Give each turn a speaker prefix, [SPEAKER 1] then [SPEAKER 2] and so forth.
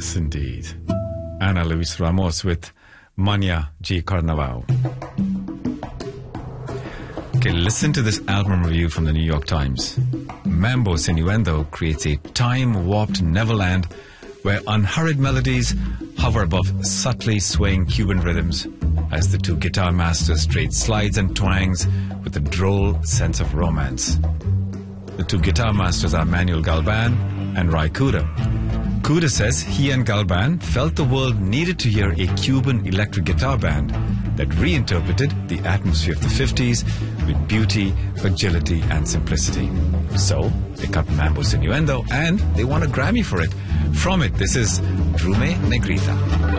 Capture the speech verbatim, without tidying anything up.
[SPEAKER 1] Yes, indeed. Ana Luis Ramos with Mania G. Carnaval. Okay, listen to this album review from the New York Times. Mambo Sinuendo creates a time-warped Neverland where unhurried melodies hover above subtly swaying Cuban rhythms as the two guitar masters trade slides and twangs with a droll sense of romance. The two guitar masters are Manuel Galban and Ry Cooder. Cooder says he and Galban felt the world needed to hear a Cuban electric guitar band that reinterpreted the atmosphere of the fifties with beauty, agility, and simplicity. So, they cut Mambo Sinuendo and they won a Grammy for it. From it, this is Drume Negrita.